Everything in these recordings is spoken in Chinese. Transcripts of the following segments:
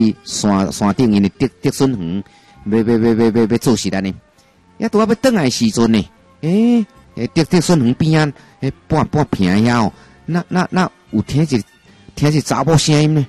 山顶因的竹笋园，要做事安尼。也拄啊要转来时阵呢，竹笋园边啊，半平遐哦，那有听一查某声音呢，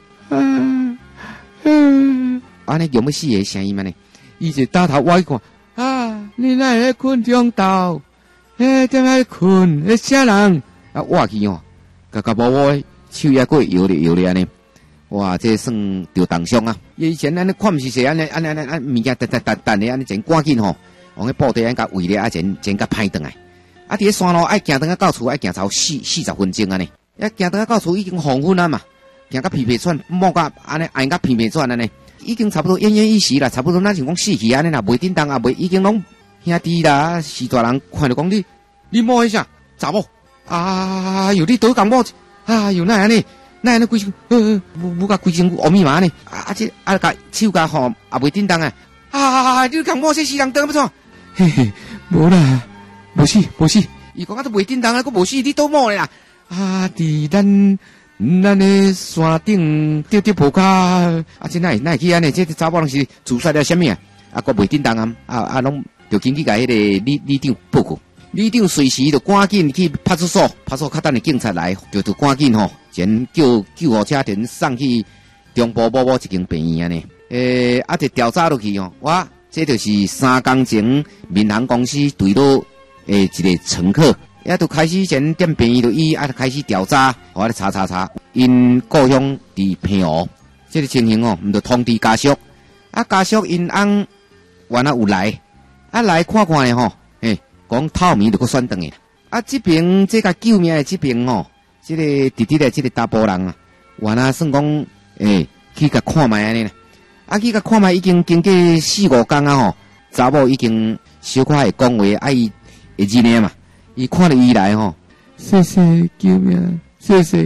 安尼用要死的声音安尼，伊就打头歪看，你哪会困中昼？正在困，啥人？挖去哦，甲摸摸，手也过摇咧安尼。哇，这算着重伤啊！以前安尼看毋是说安尼物件等咧安尼，前赶紧吼，往迄布袋安甲围咧，前甲歹转来。伫咧山路爱行等到厝，爱行超40分钟安尼。行等到厝已经黄昏啊嘛，行到疲惫喘，摸甲安尼按甲疲惫喘安尼，已经差不多奄奄一息啦，差不多咱是讲死去安尼啦，袂叮当啊，袂已经拢兄弟啦，是大人看着讲你摸一下查某哟，你倒讲摸哟，那安尼。那规身，无甲规身乌密麻呢，甲手甲吼也袂叮当啊，你讲某些死人当不错，嘿嘿，无啦，无死，伊讲都袂叮当啊，佫无死，你倒摸咧啦，伫咱的山顶丢坡骹，这哪会去安尼？这查某人是自杀了什么佫袂叮当啊，拢就紧去甲迄个里长报告。里长随时就赶紧去派出所较等的警察来，就赶紧吼，前叫救护车前送去中部某一间病院安尼。就调查落去哇，这就是3工前民航公司对落一个乘客，都开始前踮病院就伊开始调查，我咧查，因故乡伫平湖，这个情形毋就通知家属，家属因翁原来有来，来看咧吼。讲透明就搁选转的，这边这个救命的这边这个弟弟的这个查甫人啊，原来算讲去甲看卖安尼啦，去甲看卖已经经过4-5天啊查某已经小可会讲话，伊会认的嘛，伊看到伊来谢谢救命，谢谢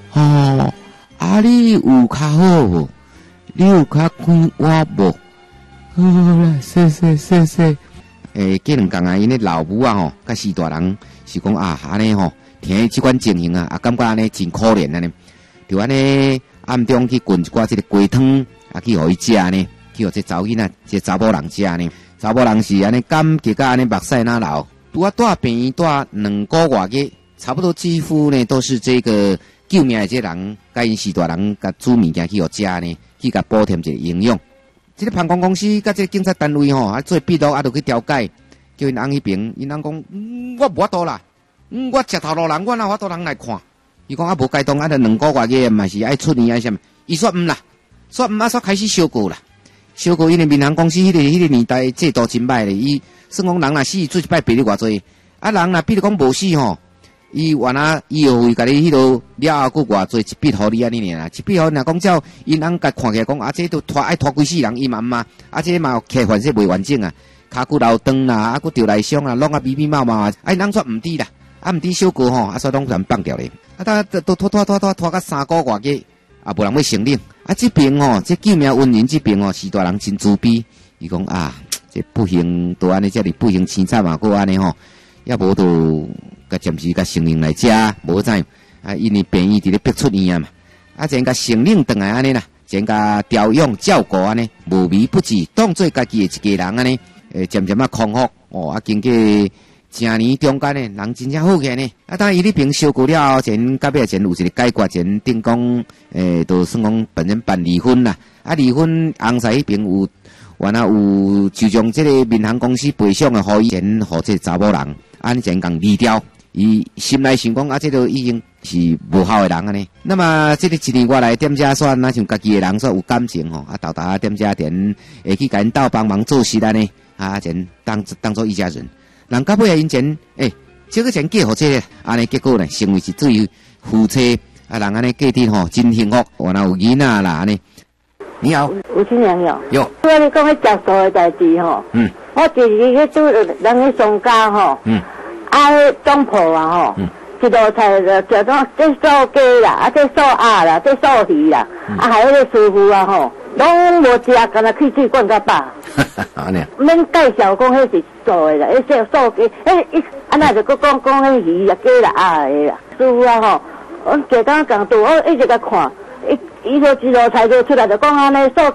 你有较好无？你有较快活无？好啦，谢谢。过2天啊，因咧老母啊甲四大人是讲安尼听即款情形感觉安尼真可怜安尼，就安尼暗中去滚一寡即个鸡汤去互伊食呢，去互这查囡仔这查某人食呢，查某人是安尼感觉甲安尼目屎哪流，拄住病院住2个月嘅，差不多几乎呢都是这个救命的这人甲因四大人甲煮物件去互食呢，去甲补添一个营养。这个航空公司甲这个警察单位做笔录就去调解，叫因翁迄边，因翁讲我无法度啦，我食头路人，我哪法度人来看？伊讲无该动2个月嘅，嘛是爱出年什么？伊说啦，说说开始修过啦，修过因为民航公司迄个年代制度真歹咧，伊算讲人若死做一摆赔你偌济，人若比如讲无死伊原来医药费甲你迄落了后，佫偌济一笔互你安尼尔，一笔互若讲照因翁甲看起来讲这都爱拖几世人伊嘛嘛，这嘛客反正袂完整骹骨流长啦，佫着内伤啦，拢密密麻麻，因翁说毋滴啦，毋滴小过所以拢全放掉咧，都拖到3个月嘅，无人要承认，这边这救命恩人这边是大人真自卑，伊讲这不幸都安尼遮尔不幸凄惨佫安尼也无都。甲暂时甲承认来食，无怎因为病院伫咧逼出院嘛，前甲承认转来安尼啦，前甲调养照顾安尼，无微不至，当做家己的一家人安尼，渐渐康复经过10年中间呢，人真正好起呢。当然伊咧边修过了后，前到尾前有一个解决，前顶讲都算讲本人办离婚啦，离婚翁婿迄边有原来有就将这个民航公司赔偿的互伊前互这查某人，前共离掉。伊心内想讲这都已经是无效的人安尼。那么这个1年我来踮遮煞，那像家己的人煞有感情豆踭踮遮田会去甲因斗帮忙做事安尼前当做一家人。人到尾因前这个前嫁互这个安尼，结果呢成为一对夫妻人安尼过得真幸福，原来有囡仔啦安尼。你好， 有新娘哟。 有。 我你讲迄食素的代志我就是去做人去商家中铺一道菜就种这素鸡啦，这素鸭啦，这素鱼啦，还有迄个师傅拢无食，干那去水管甲饱。 安尼。 免介绍讲迄是素的啦，迄素鸡，那就佫讲迄鱼啦、鸡啦、鸭的啦。师傅我简单讲做，我一直甲看，伊伊说一路菜就出来就讲安尼数